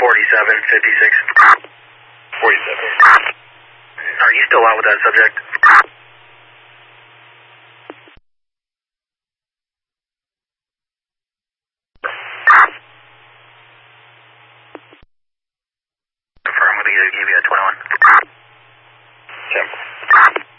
4756. 47. Are you still out with that subject? Confirm, I'm going to give you a 21. 10.